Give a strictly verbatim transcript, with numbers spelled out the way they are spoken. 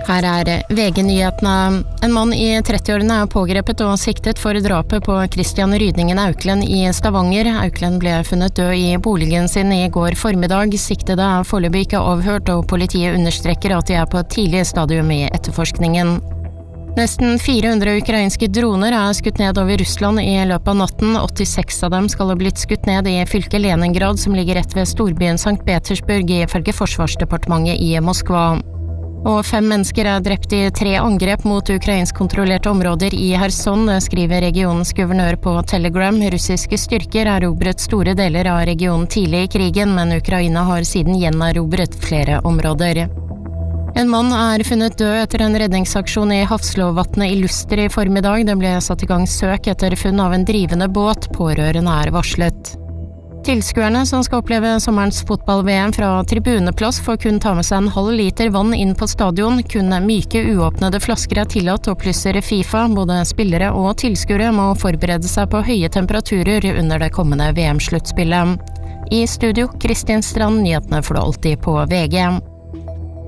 Her er V G-nyhetene. En mann i trettiårene er pågrepet og siktet for drapet på Christian Rydningen Auklend i Stavanger. Auklend ble funnet død i boligen sin i går formiddag. Siktede er foreløpig ikke avhørt, og politiet understreker at de er på et tidlig stadium i etterforskningen. Nesten fire hundre ukrainske droner er skutt ned over Russland i løpet av natten. åttiseks av dem skal ha blitt skutt ned i fylket Leningrad, som ligger rett ved storbyen Sankt Petersburg, ifølge Forsvarsdepartementet i Moskva. Og fem mennesker er drept i tre angrep mot ukrainsk-kontrollerte områder i Kherson, skriver regionens guvernør på Telegram. Russiske styrker erobret store deler av regionen tidlig i krigen, men Ukraina har siden gjenerobret flere områder. En mann er funnet død etter en redningsaksjon i Hafslovatnet i Luster i formiddag. Det ble satt i gang søk etter funn av en drivende båt. Pårørende er varslet. Tilskuerne som skal oppleve sommerens fotball-V M fra tribuneplass får kun ta med seg en halv liter vann inn på stadion. Kun myke, uåpnede flasker er tillatt, og plusser FIFA. Både spillere og tilskuere må forberede seg på høye temperaturer under det kommende V M-sluttspillet. I studio, Kristin Strand, nyhetene får du alltid på V G.